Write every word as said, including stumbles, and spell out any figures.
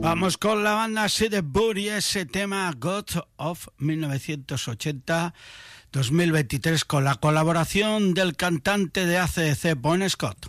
Vamos con la banda Sid Barrett y ese tema God of mil novecientos ochenta dos mil veintitrés con la colaboración del cantante de A C D C, Bon Scott.